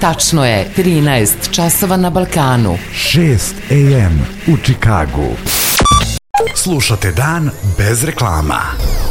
Tačno je 13 časova na Balkanu. 6 AM u Čikagu. Slušate Dan bez reklama.